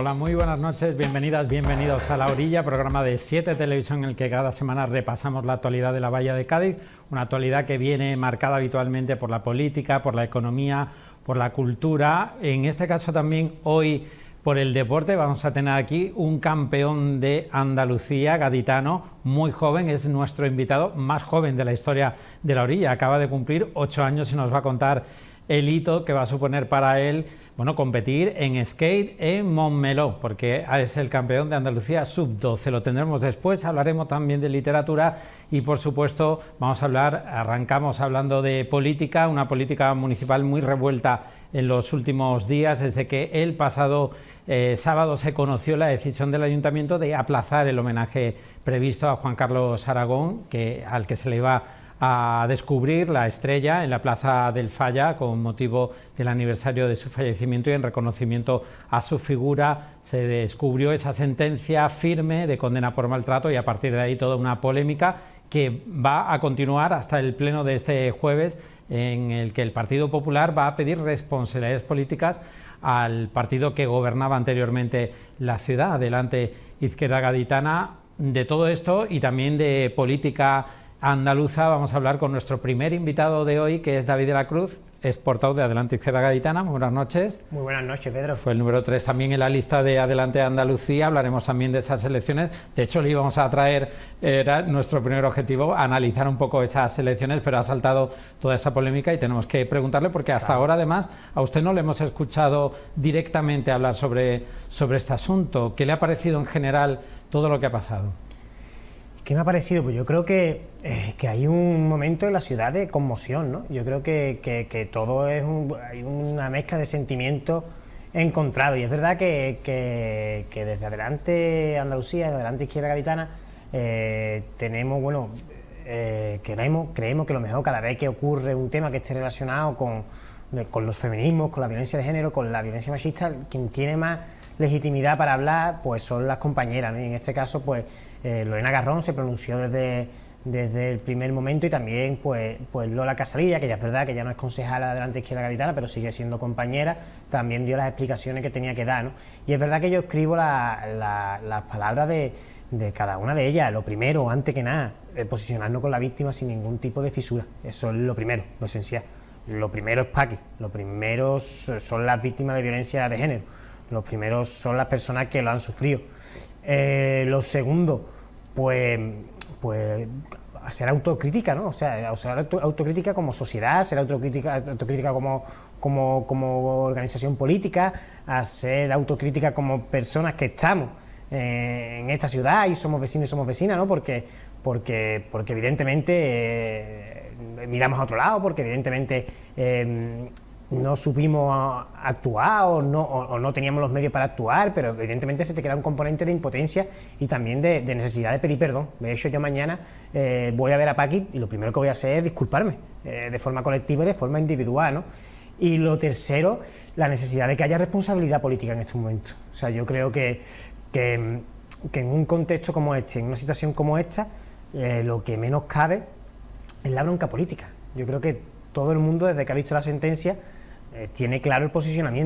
Hola, muy buenas noches, bienvenidas, bienvenidos a La Orilla, programa de 7 Televisión en el que cada semana repasamos la actualidad de la Bahía de Cádiz, una actualidad que viene marcada habitualmente por la política, por la economía, por la cultura, en este caso también hoy por el deporte. Vamos a tener aquí un campeón de Andalucía, gaditano, muy joven, es nuestro invitado más joven de la historia de La Orilla, acaba de cumplir 8 años y nos va a contar el hito que va a suponer para él, bueno, competir en skate en Montmeló, porque es el campeón de Andalucía sub-12. Lo tendremos después, hablaremos también de literatura y, por supuesto, arrancamos hablando de política, una política municipal muy revuelta en los últimos días, desde que el pasado sábado se conoció la decisión del Ayuntamiento de aplazar el homenaje previsto a Juan Carlos Aragón, al que se le iba a descubrir la estrella en la Plaza del Falla con motivo del aniversario de su fallecimiento, y en reconocimiento a su figura se descubrió esa sentencia firme de condena por maltrato, y a partir de ahí toda una polémica que va a continuar hasta el pleno de este jueves, en el que el Partido Popular va a pedir responsabilidades políticas al partido que gobernaba anteriormente la ciudad. Adelante, Izquierda Gaditana. De todo esto y también de política andaluza vamos a hablar con nuestro primer invitado de hoy, que es David de la Cruz, es portavoz de Adelante Izquierda Gaditana. Muy buenas noches. Muy buenas noches, Pedro. Fue el número 3 también en la lista de Adelante Andalucía. Hablaremos también de esas elecciones. De hecho, le íbamos a traer, era nuestro primer objetivo, analizar un poco esas elecciones, pero ha saltado toda esta polémica y tenemos que preguntarle, porque hasta ahora, además, a usted no le hemos escuchado directamente hablar sobre este asunto. ¿Qué le ha parecido en general todo lo que ha pasado? ¿Qué me ha parecido? Pues yo creo que hay un momento en la ciudad de conmoción, ¿no? Yo creo que todo hay una mezcla de sentimientos encontrados, y es verdad que desde Adelante Andalucía, desde Adelante Izquierda Gaditana, tenemos, bueno, creemos que lo mejor, cada vez que ocurre un tema que esté relacionado con los feminismos, con la violencia de género, con la violencia machista, quien tiene más legitimidad para hablar pues son las compañeras, ¿no? Y en este caso pues Lorena Garrón se pronunció desde el primer momento, y también pues Lola Casalilla, que ya es verdad que ya no es concejala de Adelante Izquierda Gaditana, pero sigue siendo compañera, también dio las explicaciones que tenía que dar, ¿no? Y es verdad que yo escribo las palabras de cada una de ellas. Lo primero, antes que nada, posicionarnos con la víctima sin ningún tipo de fisura. Eso es lo primero, lo esencial. Lo primero es Paqui, lo primero son las víctimas de violencia de género, los primeros son las personas que lo han sufrido. Lo segundo, pues hacer autocrítica, ¿no? O sea, autocrítica como sociedad, hacer autocrítica como organización política, hacer autocrítica como personas que estamos en esta ciudad y somos vecinos y somos vecinas, ¿no? Porque evidentemente miramos a otro lado, porque evidentemente no supimos actuar o no teníamos los medios para actuar, pero evidentemente se te queda un componente de impotencia y también de necesidad de pedir perdón. De hecho, yo mañana voy a ver a Paqui y lo primero que voy a hacer es disculparme de forma colectiva y de forma individual, ¿no? Y lo tercero, la necesidad de que haya responsabilidad política en estos momentos. O sea, yo creo que en un contexto como este, en una situación como esta, lo que menos cabe es la bronca política. Yo creo que todo el mundo, desde que ha visto la sentencia, tiene claro el posicionamiento.